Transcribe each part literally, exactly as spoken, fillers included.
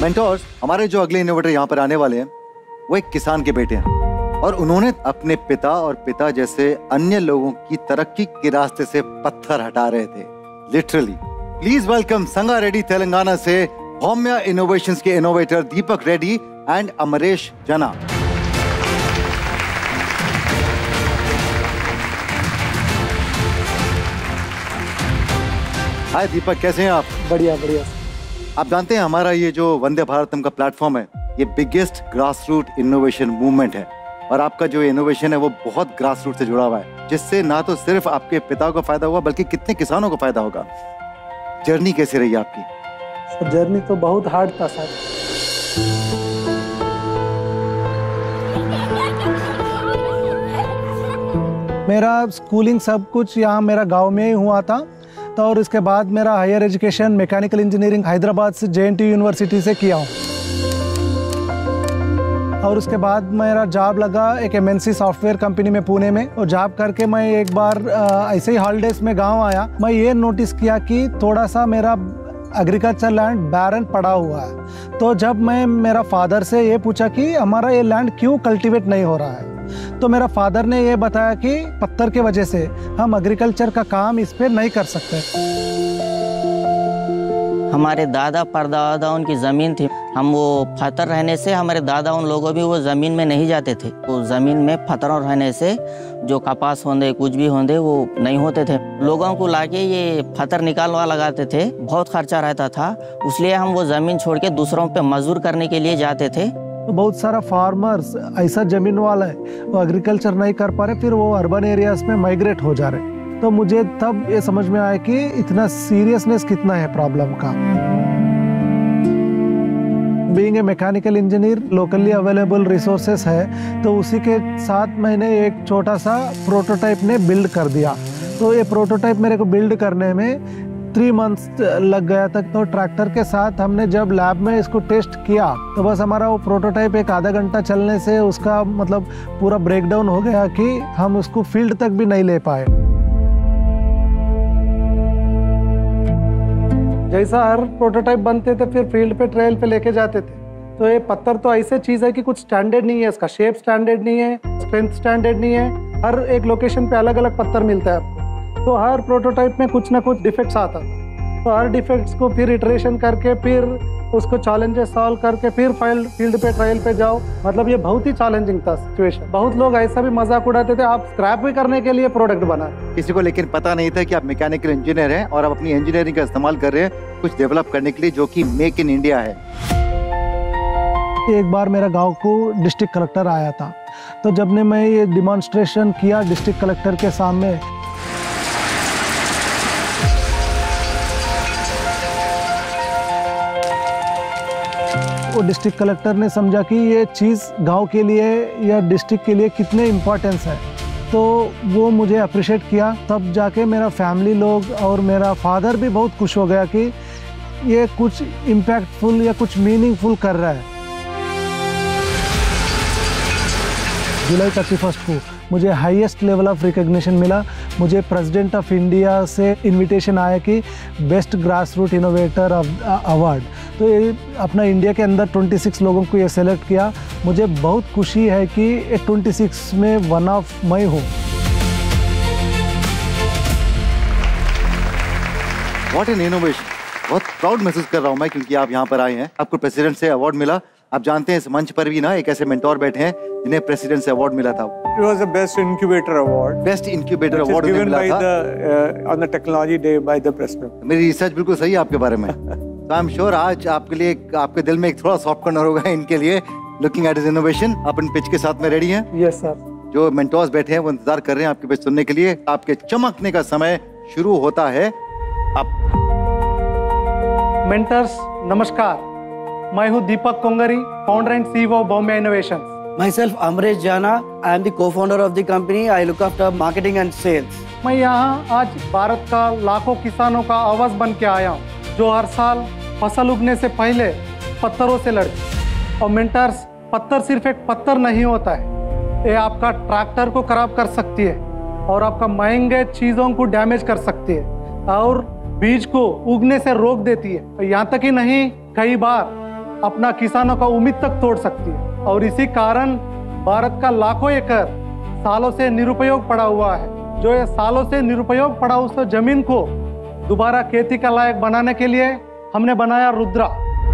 Mentors, हमारे जो अगले इनोवेटर यहाँ पर आने वाले हैं वो एक किसान के बेटे हैं और उन्होंने अपने पिता और पिता जैसे अन्य लोगों की तरक्की के रास्ते से पत्थर हटा रहे थे, लिटरली। प्लीज वेलकम संगा रेड्डी तेलंगाना से भौम्या इनोवेशंस के innovator Deepak Reddy and Amresh जना। हाय दीपक, कैसे हैं आप? बढ़िया बढ़िया। आप जानते हैं हमारा ये जो वंदे भारतम का प्लेटफॉर्म है, ये biggest grass root innovation movement है और आपका जो इनोवेशन है वो बहुत ग्रास रूट से जुड़ा हुआ है, जिससे ना तो सिर्फ आपके पिता को फायदा हुआ बल्कि कितने किसानों को फायदा होगा। जर्नी कैसी रही आपकी? सर जर्नी तो बहुत हार्ड था सर। मेरा स्कूलिंग सब कुछ यहाँ मेरा गांव में ही हुआ था, तो और इसके बाद मेरा higher education mechanical engineering Hyderabad से जे एन टी यूनिवर्सिटी से किया हूँ और उसके बाद मेरा जॉब लगा एक M N C software company में पुणे में। और जॉब करके मैं एक बार ऐसे ही हॉलीडेज में गांव आया, मैं ये नोटिस किया कि थोड़ा सा मेरा एग्रीकल्चर लैंड बैरन पड़ा हुआ है। तो जब मैं मेरा फादर से ये पूछा कि हमारा ये लैंड क्यों कल्टीवेट नहीं हो रहा है, तो मेरा फादर ने ये बताया कि पत्थर के वजह से हम एग्रीकल्चर का काम इस पे नहीं कर सकते। हमारे दादा परदादा उनकी ज़मीन थी, हम वो पत्थर रहने से हमारे दादा उन लोगों भी वो ज़मीन में नहीं जाते थे। वो ज़मीन में पत्थरों रहने से जो कपास होंदे कुछ भी होंदे वो नहीं होते थे। लोगों को लाके ये पत्थर निकालवा लगाते थे, बहुत खर्चा रहता था, इसलिए हम वो ज़मीन छोड़ के दूसरों पे मजदूर करने के लिए जाते थे। तो बहुत सारा फार्मर्स ऐसा ज़मीन वाला है वो एग्रीकल्चर नहीं कर पा रहे, फिर वो अर्बन एरियाज में माइग्रेट हो जा रहे। तो मुझे तब ये समझ में आया कि इतना सीरियसनेस कितना है प्रॉब्लम का। Being a mechanical engineer, locally available resources है, तो उसी के साथ मैंने एक छोटा सा प्रोटोटाइप ने बिल्ड कर दिया। तो ये प्रोटोटाइप मेरे को बिल्ड करने में थ्री मंथ्स लग गया तक। तो ट्रैक्टर के साथ हमने जब लैब में इसको टेस्ट किया तो बस हमारा वो प्रोटोटाइप एक आधा घंटा चलने से उसका मतलब पूरा ब्रेकडाउन हो गया कि हम उसको फील्ड तक भी नहीं ले पाए। जैसा हर प्रोटोटाइप बनते थे फिर फील्ड पे ट्रायल पे लेके जाते थे। तो ये पत्थर तो ऐसे चीज़ है कि कुछ स्टैंडर्ड नहीं है, इसका शेप स्टैंडर्ड नहीं है, स्ट्रेंथ स्टैंडर्ड नहीं है। हर एक लोकेशन पे अलग अलग पत्थर मिलता है आपको। तो हर प्रोटोटाइप में कुछ ना कुछ डिफेक्ट्स आता था। तो हर डिफेक्ट्स को फिर इटरेशन करके फिर उसको चैलेंजेस सॉल्व करके फिर फील्ड फील्ड पे ट्रायल पे जाओ। मतलब ये बहुत ही चैलेंजिंग था सिचुएशन। बहुत लोग ऐसा भी मजाक उड़ाते थे आप स्क्रैप भी करने के लिए प्रोडक्ट बना। किसी को लेकिन पता नहीं था कि आप मैकेनिकल इंजीनियर हैं और आप अपनी इंजीनियरिंग का इस्तेमाल कर रहे हैं कुछ डेवलप करने के लिए जो कि मेक इन इंडिया है। एक बार मेरा गाँव को डिस्ट्रिक्ट कलेक्टर आया था, तो जब ने मैं ये डिमॉन्स्ट्रेशन किया डिस्ट्रिक्ट कलेक्टर के सामने, वो डिस्ट्रिक्ट कलेक्टर ने समझा कि ये चीज़ गांव के लिए या डिस्ट्रिक्ट के लिए कितने इम्पोर्टेंस है, तो वो मुझे अप्रिशिएट किया। तब जाके मेरा फैमिली लोग और मेरा फादर भी बहुत खुश हो गया कि ये कुछ इम्पैक्टफुल या कुछ मीनिंगफुल कर रहा है। जुलाई थर्टी फर्स्ट को मुझे हाईएस्ट लेवल ऑफ रिकग्निशन मिला। मुझे प्रेसिडेंट ऑफ इंडिया से इनविटेशन आया कि best grass root innovator award. तो ये अपना इंडिया के अंदर छब्बीस लोगों को ये सेलेक्ट किया। मुझे बहुत खुशी है कि छब्बीस में वन ऑफ मैं हूँ। व्हाट एन इनोवेशन, बहुत प्राउड महसूस कर रहा हूँ मैं क्योंकि आप यहाँ पर आए हैं, आपको प्रेसिडेंट से अवार्ड मिला। आप जानते हैं इस मंच पर भी ना एक ऐसे मेंटोर बैठे हैं जिन्हें प्रेसिडेंट से अवार्ड मिला था। It was the best incubator award. Best incubator award given मिला by था the uh, on the technology day by the president. मेरी रिसर्च बिल्कुल सही है आपके बारे में। तो आई एम श्योर आज आपके लिए आपके दिल में एक थोड़ा सॉफ्ट कॉर्नर होगा इनके लिए। Looking at his innovation, upon pitch के साथ में रेडी हैं? Yes sir. जो मेंटोर्स बैठे हैं वो इंतजार कर रहे हैं आपके पिच सुनने के लिए। आपके चमकने का समय शुरू होता है अब। मेंटर्स नमस्कार, मैं हूँ दीपक Kangri, founder and CEO भौम्या innovations. Myself Amresh Jana, I am the co-founder of the company. I look after marketing and sales. मैं यहाँ आज भारत का लाखों किसानों का आवाज बन के आया हूँ, जो हर साल फसल उगने से पहले पत्थरों से लड़ते। और मेंटर्स, पत्थर सिर्फ एक पत्थर नहीं होता है, ये आपका ट्रैक्टर को खराब कर सकती है और आपका महंगे चीज़ों को डैमेज कर सकती है और बीज को उगने से रोक देती है। यहाँ तक ही नहीं, कई बार अपना किसानों का उम्मीद तक तोड़ सकती है। और इसी कारण भारत का लाखों एकड़ सालों से निरुपयोग पड़ा हुआ है। जो ये सालों से निरुपयोग पड़ा उस जमीन को दोबारा खेती का लायक बनाने के लिए हमने बनाया रुद्रा।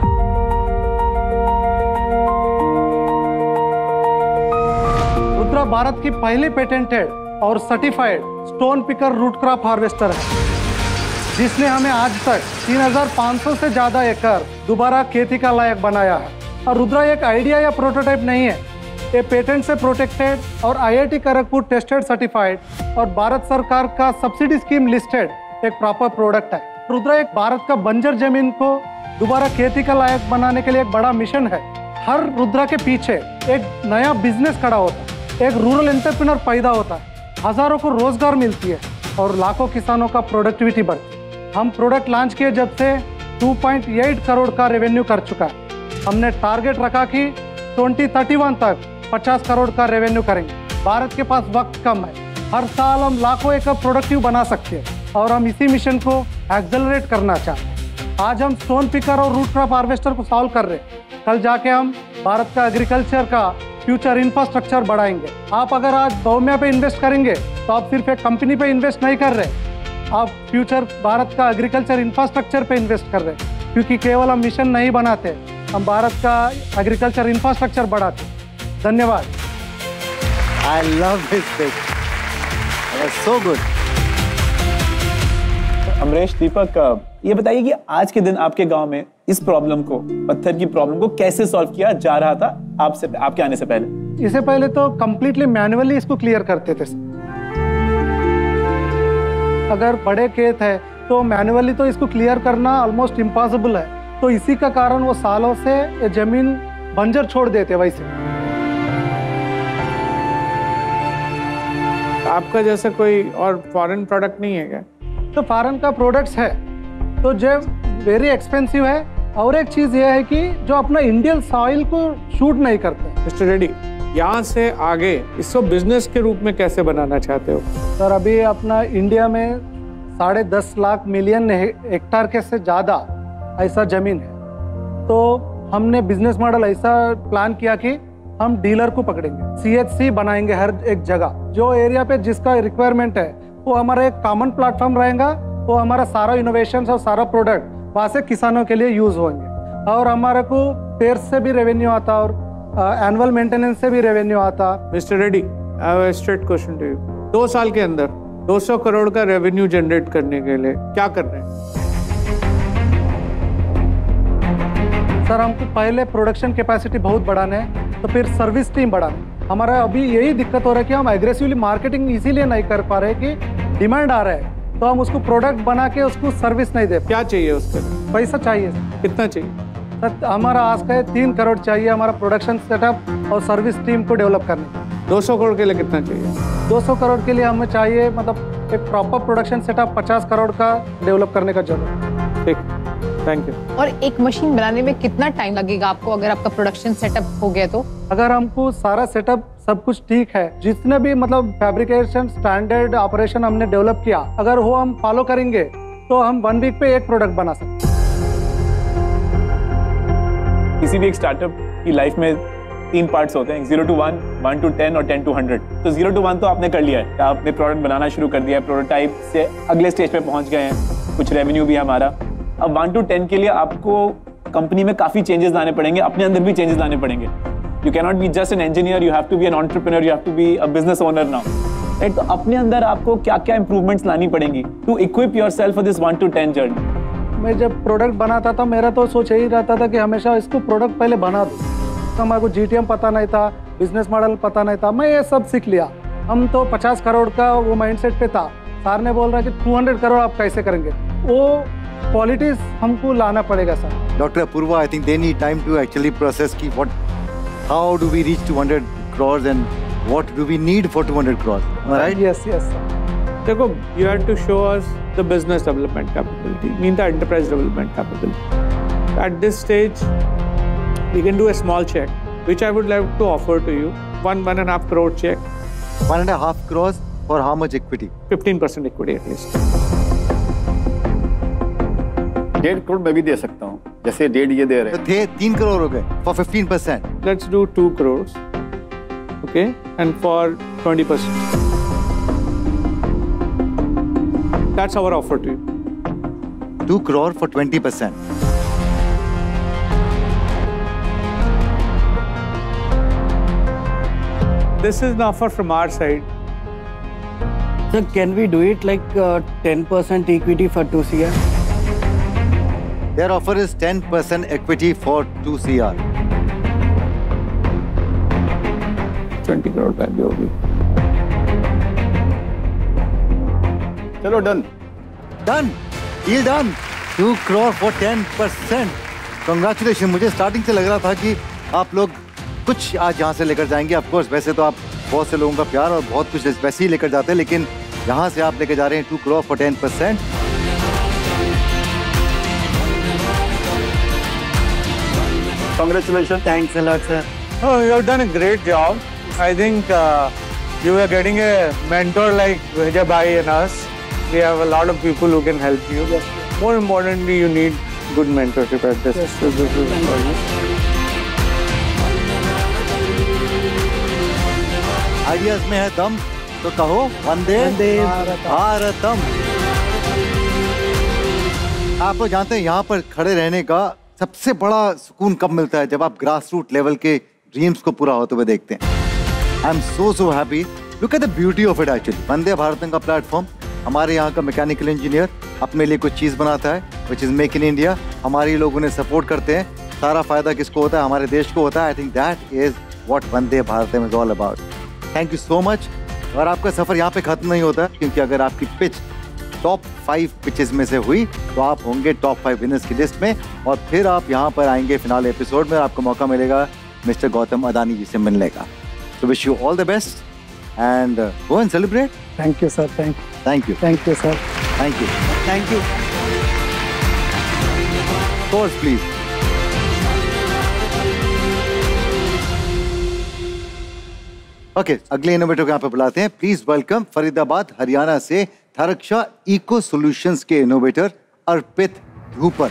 रुद्रा भारत की पहली पेटेंटेड और certified stone picker root crop harvester है, जिसने हमें आज तक तीन हज़ार पाँच सौ से ज्यादा एकड़ दोबारा खेती का लायक बनाया है। और रुद्रा एक आइडिया या प्रोटोटाइप नहीं है, ये पेटेंट से प्रोटेक्टेड और आई I T Kharagpur tested certified और भारत सरकार का सब्सिडी स्कीम लिस्टेड एक प्रॉपर प्रोडक्ट है। रुद्रा एक भारत का बंजर जमीन को दोबारा खेती का लायक बनाने के लिए एक बड़ा मिशन है। हर रुद्रा के पीछे एक नया बिजनेस खड़ा होता है, एक रूरल एंटरप्रेन्योर पैदा होता है, हजारों को रोजगार मिलती है और लाखों किसानों का प्रोडक्टिविटी बढ़ती है। हम प्रोडक्ट लॉन्च किए जब से दो पॉइंट आठ करोड़ का रेवेन्यू कर चुका है। हमने टारगेट रखा कि दो हज़ार इकतीस तक पचास करोड़ का रेवेन्यू करेंगे। भारत के पास वक्त कम है, हर साल हम लाखों एकड़ प्रोडक्टिव बना सकते हैं और हम इसी मिशन को एक्सेलरेट करना चाहते हैं। आज हम स्टोन पिकर और रूट क्रॉप हार्वेस्टर को सॉल्व कर रहे हैं, कल जाके हम भारत का एग्रीकल्चर का फ्यूचर इंफ्रास्ट्रक्चर बढ़ाएंगे। आप अगर आज सौम्या पे इन्वेस्ट करेंगे तो आप सिर्फ एक कंपनी पे इन्वेस्ट नहीं कर रहे, आप फ्यूचर भारत का एग्रीकल्चर इंफ्रास्ट्रक्चर पे इन्वेस्ट कर रहे हैं, क्योंकि केवल हम मिशन नहीं बनाते, हम भारत का एग्रीकल्चर इंफ्रास्ट्रक्चर बढ़ाते। धन्यवाद। I love this pick, so good. Amresh, दीपक, ये बताइए कि आज के दिन आपके गांव में इस प्रॉब्लम को, पत्थर की प्रॉब्लम को कैसे सॉल्व किया जा रहा था आपसे, आपके आने से पहले? इससे पहले तो कंप्लीटली मैन्युअली इसको क्लियर करते थे। अगर बड़े खेत है तो मैन्युअली तो इसको क्लियर करना ऑलमोस्ट इम्पॉसिबल है, तो इसी का कारण वो सालों से ये जमीन बंजर छोड़ देते। वैसे आपका जैसा कोई और फॉरेन प्रोडक्ट नहीं है क्या? तो फॉरेन का प्रोडक्ट्स है तो जो वेरी एक्सपेंसिव है, और एक चीज ये है कि जो अपना इंडियन सॉइल को शूट नहीं करते। मिस्टर रेड्डी, यहाँ से आगे इसको बिजनेस के रूप में कैसे बनाना चाहते हो? सर, अभी अपना इंडिया में साढ़े दस लाख मिलियन हेक्टार के से ज़्यादा ऐसा जमीन है, तो हमने बिजनेस मॉडल ऐसा प्लान किया कि हम डीलर को पकड़ेंगे, सी एच सी बनाएंगे हर एक जगह। जो एरिया पे जिसका रिक्वायरमेंट है वो हमारा एक कॉमन प्लेटफॉर्म रहेगा, वो हमारा सारा इनोवेशन और सारा प्रोडक्ट वहाँ से किसानों के लिए यूज होंगे और हमारे को पेड़ से भी रेवेन्यू आता और एनुअल uh, मेंटेनेंस से भी रेवेन्यू आता। Mister Reddy, I have a straight question to you. दो साल के अंदर दो सौ करोड़ का रेवेन्यू जनरेट करने के लिए क्या कर रहे हैं? सर, हमको पहले प्रोडक्शन कैपेसिटी बहुत बढ़ाना है, तो फिर सर्विस टीम बढ़ाना है। हमारा अभी यही दिक्कत हो रहा है कि हम एग्रेसिवली मार्केटिंग इसीलिए नहीं कर पा रहे कि डिमांड आ रहा है, तो हम उसको प्रोडक्ट बना के उसको सर्विस नहीं दे। क्या चाहिए उसके? पैसा चाहिए। कितना चाहिए? सर, हमारा आज का तीन करोड़ चाहिए हमारा प्रोडक्शन सेटअप और सर्विस टीम को डेवलप करने। दो सौ करोड़ के लिए कितना चाहिए? दो सौ करोड़ के लिए हमें चाहिए मतलब एक प्रॉपर प्रोडक्शन सेटअप पचास करोड़ का डेवलप करने का जरूरत है। ठीक, थैंक यू। और एक मशीन बनाने में कितना टाइम लगेगा आपको अगर आपका प्रोडक्शन सेटअप हो गया तो? अगर हमको सारा सेटअप सब कुछ ठीक है, जितने भी मतलब फैब्रिकेशन स्टैंडर्ड ऑपरेशन हमने डेवलप किया, अगर वो हम फॉलो करेंगे तो हम वन वीक पे एक प्रोडक्ट बना सकते हैं। किसी भी एक स्टार्टअप की लाइफ में तीन पार्ट्स होते हैं, zero to one, one two ten और टेन टू हंड्रेड। तो जीरो टू वन तो आपने कर लिया है, आपने प्रोडक्ट बनाना शुरू कर दिया है, प्रोटोटाइप से अगले स्टेज पे पहुंच गए हैं, कुछ रेवेन्यू भी हमारा। अब वन टू टेन के लिए आपको कंपनी में काफी चेंजेस लाने पड़ेंगे, अपने अंदर भी चेंजेस लाने पड़ेंगे। You can not be just an engineer, you have to be an entrepreneur, you have to be a business owner now, right? तो अपने अंदर आपको क्या क्या इंप्रूवमेंट्स लानी पड़ेंगी to equip yourself for this one two ten journey? मैं जब प्रोडक्ट बनाता था मेरा तो सोच यही रहता था कि हमेशा इसको प्रोडक्ट पहले बना दो। तो हमारे को जी टी एम पता नहीं था, बिजनेस मॉडल पता नहीं था, मैं ये सब सीख लिया। हम तो पचास करोड़ का वो माइंडसेट पे था, सर ने बोल रहा है कि दो सौ करोड़ आप कैसे करेंगे, वो क्वालिटीज हमको लाना पड़ेगा sir. Doctor Apoorva, I think they need time to actually process की what how do we reach two hundred crores and what do we need for two hundred crores, right? Yes, yes sir. देखो, you have to show us the business development capability, mean the enterprise development capability. At this stage, we can do a small check, which I would like to offer to you. One one and a half crore check. One and a half crores for how much equity? Fifteen percent equity at least. डेढ़ करोड़ मैं भी दे सकता हूँ। जैसे डेढ़ ये दे रहे तो थे तीन करोड़ हो गए for fifteen percent. Let's do two crores. Okay, and for twenty percent. That's our offer to you. To crore for twenty percent. This is an offer from our side. Sir, can we do it like uh, ten percent equity for two C R? Their offer is ten percent equity for two C R. twenty crore value होगी. चलो done. Done. Deal done. Two crore for ten percent. Congratulations. मुझे starting से लग रहा था कि आप लोग कुछ आज यहाँ से लेकर जाएंगे. ऑफ कोर्स वैसे तो आप बहुत से लोगों का प्यार और बहुत कुछ वैसे ही लेकर जाते हैं, लेकिन यहाँ से आप लेकर जा रहे हैं to crore for ten percent. Congratulations. Thanks a lot, sir. Oh, you have done a great job. I think uh, you are getting a mentor like Vijay Bhai and us. We have a lot of people who can help you. Yes. More importantly, you need good mentorship at this. Yes. So this is for you. Ideas में है दम, तो कहो वंदे भारतम. आप लोग जानते हैं यहाँ पर खड़े रहने का सबसे बड़ा सुकून कब मिलता है? जब आप ग्रास रूट लेवल के ड्रीम्स को पूरा होते हुए देखते हैं. I am so so happy. Look at the beauty of it. Actually वंदे भारतम का प्लेटफॉर्म, हमारे यहाँ का मैकेनिकल इंजीनियर अपने लिए कुछ चीज़ बनाता है which is make in India. हमारे लोग उन्हें सपोर्ट करते हैं. सारा फायदा किसको होता है? हमारे देश को होता है. I think that is what Vande Bharatam is all about. Thank you so much. और आपका सफ़र यहाँ पे ख़त्म नहीं होता, क्योंकि अगर आपकी पिच टॉप फाइव पिचेस में से हुई तो आप होंगे टॉप फाइव विनर्स की लिस्ट में, और फिर आप यहाँ पर आएंगे फिनाले एपिसोड में. आपको मौका मिलेगा मिस्टर गौतम अदानी जी से मिलने का. तो wish you all the best and go and celebrate. Thank you sir. Thank thank you. Thank you sir. Thank you. Thank you. Course please. Okay, अगले इनोवेटर को यहाँ पे बुलाते हैं. प्लीज वेलकम फरीदाबाद हरियाणा से थरक्षा इको सॉल्यूशंस के इनोवेटर अर्पित धूपर.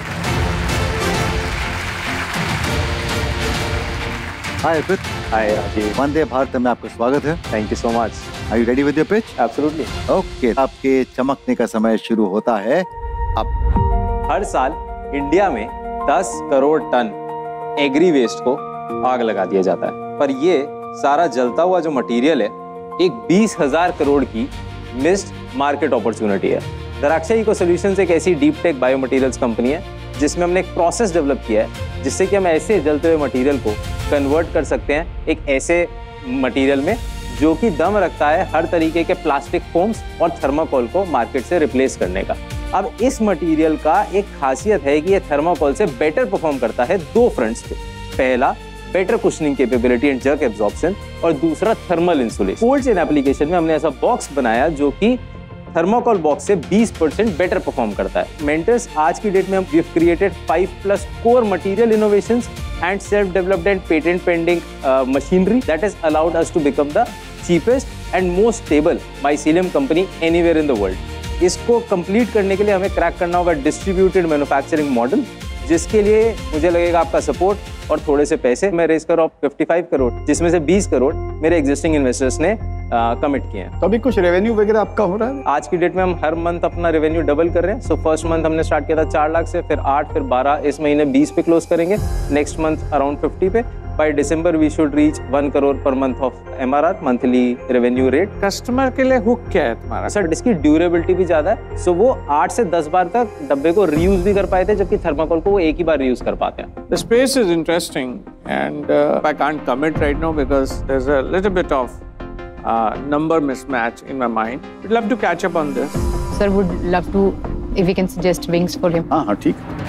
हाय अर्पित. हाय राजीव. वंदे भारत में आपका स्वागत है. Thank you so much. Are you ready with your pitch? Absolutely. Okay, आपके चमकने का समय शुरू होता है अब. हर साल इंडिया में दस करोड़ टन एग्री वेस्ट को आग लगा दिया जाता है, पर ये सारा जलता हुआ जो मटेरियल है एक बीस हजार करोड़ की मिस्ड मार्केट अपॉर्चुनिटी है. दराक्षा इको सॉल्यूशंस एक ऐसी deep tech bio materials company है जिसमें हमने एक प्रोसेस डेवलप किया है जिससे कि हम ऐसे जलते हुए मटेरियल को कन्वर्ट कर सकते हैं एक ऐसे मटेरियल में जो कि दम रखता है हर तरीके के प्लास्टिक फोम्स और थर्माकोल को मार्केट से रिप्लेस करने का. अब इस मटेरियल का एक खासियत है कि ये थर्माकोल से बेटर परफॉर्म करता है दो फ्रंट्स पे. पहला, better cushioning capability and jerk absorption, और दूसरा thermal insulation. Cold chain application में हमने ऐसा बॉक्स बनाया जो कि थर्माकोल बॉक्स से बीस परसेंट बेटर परफॉर्म करता है. मेंटर्स, आज की डेट में हम we have created five plus core material innovations and self developed and patent pending machinery that has allowed us to become the cheapest and most stable mycelium company anywhere in the world. इसको complete करने के लिए हमें crack करना होगा distributed manufacturing model, जिसके लिए मुझे लगेगा आपका सपोर्ट और थोड़े से पैसे. मैं रेज कर रहा हूँ पचपन करोड़, जिसमें से बीस करोड़ मेरे एग्जिस्टिंग इन्वेस्टर्स ने कमिट किए हैं. तो अभी कुछ रेवेन्यू वगैरह आपका हो रहा है? आज की डेट में हम हर मंथ अपना रेवेन्यू डबल कर रहे हैं. सो फर्स्ट मंथ हमने स्टार्ट किया था चार लाख से, फिर आठ, फिर बारह, इस महीने बीस पे क्लोज करेंगे. नेक्स्ट मंथ अराउंड फिफ्टी पे. By December we should reach one crore per month of MRR, monthly revenue rate. Customer के लिए हुक क्या है तुम्हारा? सर, इसकी ड्यूरेबिलिटी भी ज्यादा है. सो वो आठ से दस बार तक डब्बे को रीयूज भी कर पाए थे, जबकि थर्माकोल को वो एक ही बार रीयूज कर पाते हैं. The space is interesting, and uh, I can't commit right now because there's a little bit of uh, number mismatch in my mind. We'd love to catch up on this. Sir, would love to, if we can suggest wings for him. हाँ हाँ ठीक.